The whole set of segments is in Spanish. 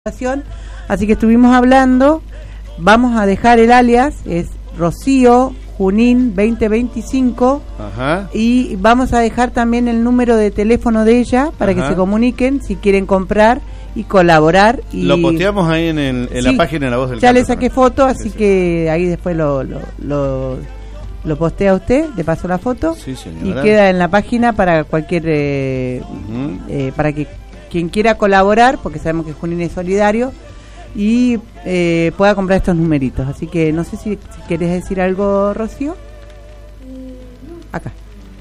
Así que estuvimos hablando. Vamos a dejar el alias, es Rocío Junín 2025. Ajá. Y vamos a dejar también el número de teléfono de ella para que se comuniquen si quieren comprar y colaborar. Y lo posteamos ahí en la página de La Voz del Ya Campo le saqué también. foto, así que ahí después lo postea usted, le paso la foto. Sí, señora. Y queda en la página para cualquier para que quien quiera colaborar, porque sabemos que Junín es solidario, y pueda comprar estos numeritos. Así que no sé si querés decir algo, Rocío. Acá.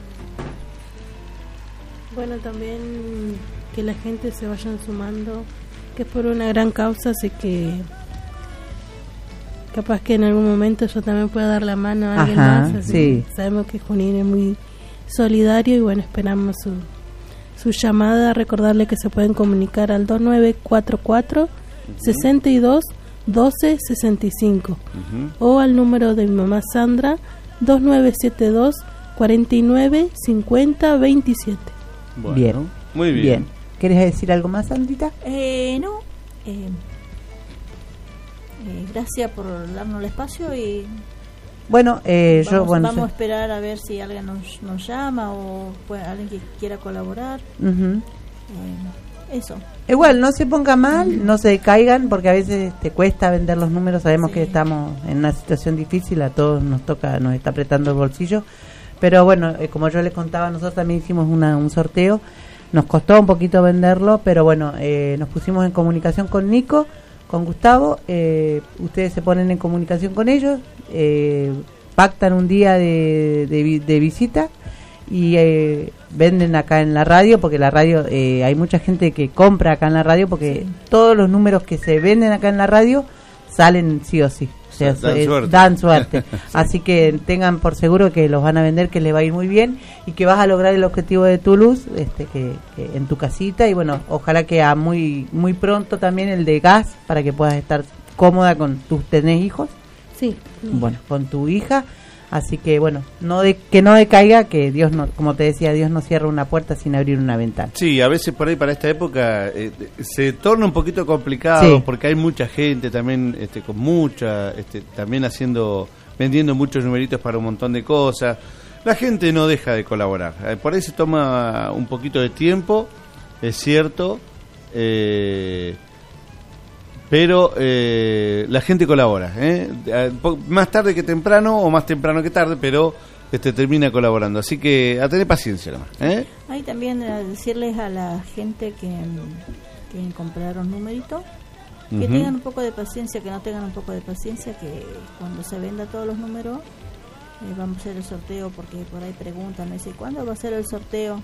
Bueno, también que la gente se vayan sumando, que es por una gran causa, así que capaz que en algún momento yo también pueda dar la mano a alguien más. Así sí. Sabemos que Junín es muy solidario y bueno, esperamos su llamada. Recordarle que se pueden comunicar al 2944 62 12 65 o al número de mi mamá Sandra 2972 49 50 27. Bueno, Bien, muy bien. ¿Querés decir algo más, Sandrita? No. Gracias por darnos el espacio y Bueno, vamos a esperar a ver si alguien nos llama o alguien que quiera colaborar. Eso. Igual, no se ponga mal, no se caigan, porque a veces te cuesta vender los números. Sabemos que estamos en una situación difícil, a todos nos está apretando el bolsillo. Pero bueno, como yo les contaba, nosotros también hicimos un sorteo. Nos costó un poquito venderlo, pero bueno, nos pusimos en comunicación con Nico, con Gustavo. Ustedes se ponen en comunicación con ellos, pactan un día de visita y venden acá en la radio, porque la radio, hay mucha gente que compra acá en la radio, porque todos los números que se venden acá en la radio salen sí o sí. O sea, dan suerte. Así que tengan por seguro que los van a vender, que les va a ir muy bien y que vas a lograr el objetivo de tu luz, que en tu casita. Y bueno, ojalá que a muy pronto también el de gas, para que puedas estar cómoda con ¿tenés hijos? Sí. Bueno, con tu hija. Así que bueno, que no decaiga, que Dios no, como te decía, Dios no cierra una puerta sin abrir una ventana. Sí, a veces por ahí para esta época se torna un poquito complicado, porque hay mucha gente también con mucha, también vendiendo muchos numeritos para un montón de cosas. La gente no deja de colaborar. Por ahí se toma un poquito de tiempo, es cierto, pero la gente colabora, más tarde que temprano, o más temprano que tarde, pero termina colaborando. Así que a tener paciencia nomás. Hay también decirles a la gente que compraron numeritos que tengan un poco de paciencia, que no tengan un poco de paciencia, que cuando se venda todos los números vamos a hacer el sorteo, porque por ahí preguntan, me dicen, ¿cuándo va a ser el sorteo?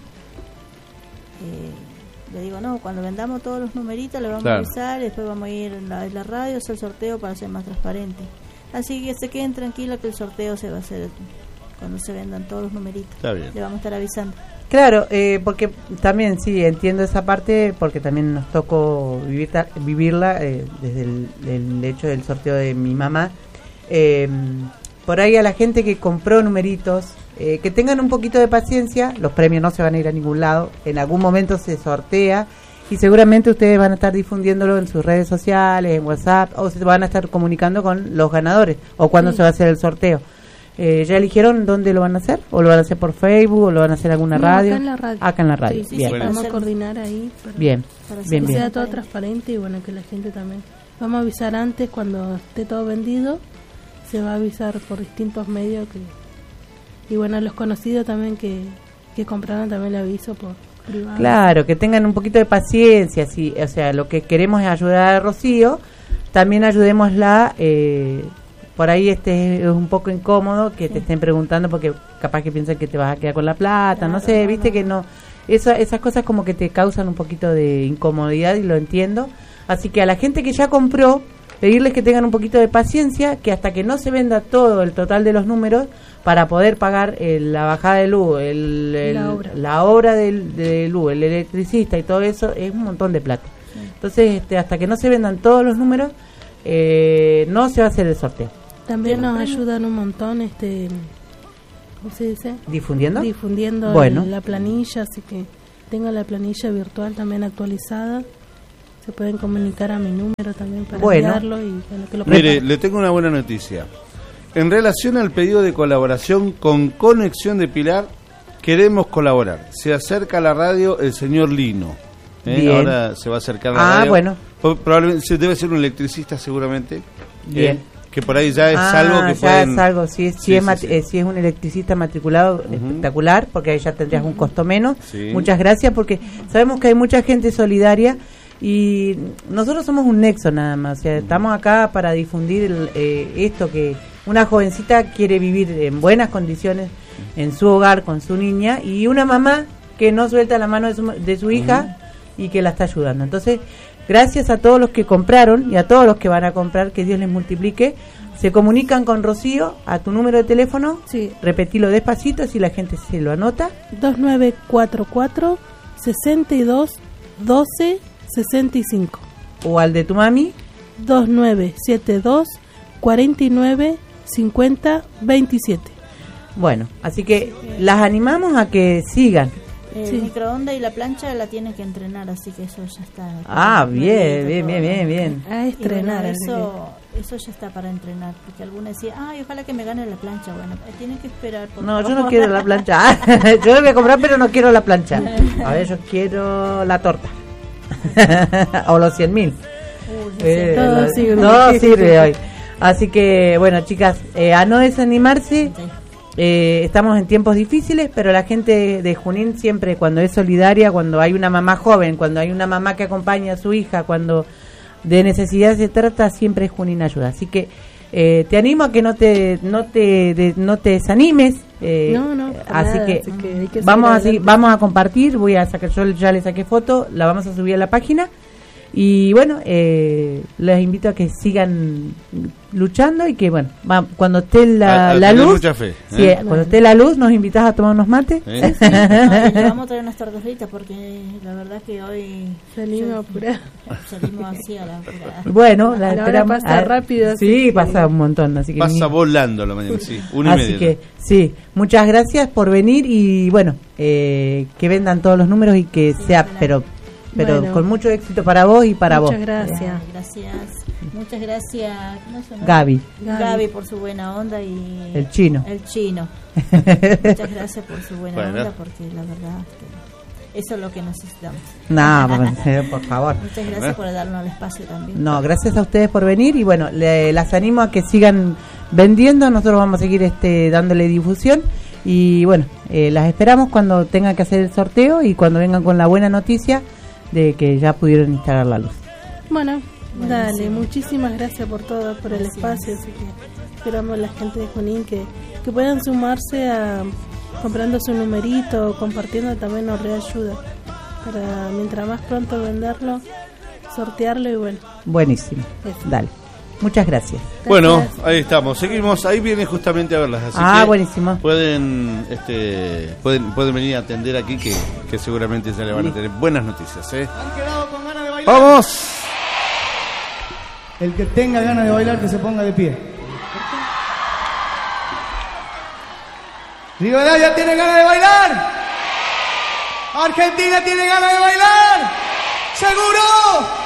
Le digo, no, cuando vendamos todos los numeritos le vamos a avisar, y después vamos a ir en la radio a hacer el sorteo para ser más transparente. Así que se queden tranquilos que el sorteo se va a hacer cuando se vendan todos los numeritos. Está bien. Le vamos a estar avisando. Claro, porque también sí, entiendo esa parte, porque también nos tocó vivirla desde el hecho del sorteo de mi mamá. Por ahí a la gente que compró numeritos, que tengan un poquito de paciencia, los premios no se van a ir a ningún lado, en algún momento se sortea y seguramente ustedes van a estar difundiéndolo en sus redes sociales, en WhatsApp, o se van a estar comunicando con los ganadores, o cuándo se va a hacer el sorteo. ¿Ya eligieron dónde lo van a hacer? ¿O lo van a hacer por Facebook? ¿O lo van a hacer en alguna radio? Acá en la radio. Acá en la radio. Sí, bien. vamos a coordinar ahí. Bien, para bien, que bien. sea todo transparente y bueno, que la gente también. Vamos a avisar antes, cuando esté todo vendido, se va a avisar por distintos medios. Y bueno, a los conocidos también que compraron también le aviso por privado. Claro, que tengan un poquito de paciencia. Sí, o sea, lo que queremos es ayudar a Rocío, también ayudémosla. Por ahí es un poco incómodo que te estén preguntando, porque capaz que piensan que te vas a quedar con la plata, no sé, viste que no. Esas cosas como que te causan un poquito de incomodidad, y lo entiendo. Así que a la gente que ya compró, pedirles que tengan un poquito de paciencia, que hasta que no se venda todo el total de los números, para poder pagar la bajada de luz, la obra de luz, el electricista y todo eso, es un montón de plata. Entonces, hasta que no se vendan todos los números, no se va a hacer el sorteo. También nos ayudan un montón, ¿cómo se dice? ¿Difundiendo? Difundiendo la planilla, así que tenga la planilla virtual también actualizada. se pueden comunicar a mi número también para Bueno. enviarlo y que lo Mire, le tengo una buena noticia. En relación al pedido de colaboración con Conexión de Pilar, queremos colaborar. Se acerca a la radio el señor Lino. Bien. Ahora se va a acercar a la radio. Bueno. Probablemente debe ser un electricista seguramente. Bien. Que por ahí ya es algo que ya pueden... es algo, si es un electricista matriculado, espectacular, porque ahí ya tendrías un costo menos. Sí. Muchas gracias, porque sabemos que hay mucha gente solidaria y nosotros somos un nexo nada más, o sea, estamos acá para difundir esto, que una jovencita quiere vivir en buenas condiciones en su hogar con su niña, y una mamá que no suelta la mano de su hija y que la está ayudando. Entonces, gracias a todos los que compraron y a todos los que van a comprar, que Dios les multiplique. Se comunican con Rocío a tu número de teléfono. Sí. Repetilo despacito si la gente se lo anota. 2944 62 12 65 O al de tu mami. 2972 49 50 27. Bueno, así que las animamos a que sigan. El Sí. microondas y la plancha la tienen que entrenar, así que eso ya está. Bien. A estrenar. Y bueno, eso ya está para entrenar, porque algunos decían, ay, ojalá que me gane la plancha. Bueno, tienen que esperar. No, yo no quiero la plancha. Yo la voy a comprar, pero no quiero la plancha. A ver, yo quiero la torta. O los 100.000. Todo sirve hoy. Así que, bueno, chicas, a no desanimarse. Estamos en tiempos difíciles, pero la gente de Junín siempre, cuando es solidaria, cuando hay una mamá joven, cuando hay una mamá que acompaña a su hija, cuando de necesidad se trata, siempre Junín ayuda. Así que te animo a que no te desanimes. Así que hay que vamos a compartir. Yo ya le saqué foto, la vamos a subir a la página. Y bueno, les invito a que sigan luchando y que, bueno, cuando esté la luz, mucha fe, cuando esté la luz, nos invitas a tomar unos mates. Sí. Le vamos a traer unas tortas fritas porque la verdad que hoy salimos apurados. Salimos así a la apurada. Bueno, la esperamos. Pasa rápido. Sí, pasa un montón. Así que pasa volando la mañana, sí. 1:30. Así que, sí, muchas gracias por venir y, bueno, que vendan todos los números y que sea, pero bueno, con mucho éxito para vos y para muchas vos. Muchas gracias. ¿Cómo se llama? Gaby, por su buena onda y el chino. Muchas gracias por su buena onda, porque la verdad que eso es lo que necesitamos. No, por favor. Muchas gracias por darnos el espacio también. No, gracias a ustedes por venir y, bueno, las animo a que sigan vendiendo. Nosotros vamos a seguir dándole difusión y, bueno, las esperamos cuando tengan que hacer el sorteo y cuando vengan con la buena noticia de que ya pudieron instalar la luz. Bueno, dale, muchísimas gracias por todo, por el espacio, así que esperamos a la gente de Junín que puedan sumarse a comprando su numerito, compartiendo, también nos reayuda para mientras más pronto venderlo, sortearlo y bueno. Buenísimo, eso. Dale. Muchas gracias. Bueno, ahí estamos, seguimos, ahí viene justamente a verlas, así que buenísimo. pueden venir a atender aquí que seguramente ya le van a tener buenas noticias, ¿Han quedado con ganas de bailar? ¡Vamos! El que tenga ganas de bailar que se ponga de pie. Rivadavia tiene ganas de bailar. Argentina tiene ganas de bailar. ¡Seguro!